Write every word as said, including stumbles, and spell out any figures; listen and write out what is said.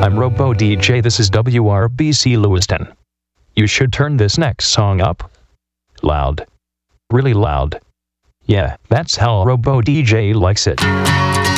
I'm Robo D J, this is W R B C Lewiston. You should turn this next song up. Loud. Really loud. Yeah, that's how Robo D J likes it.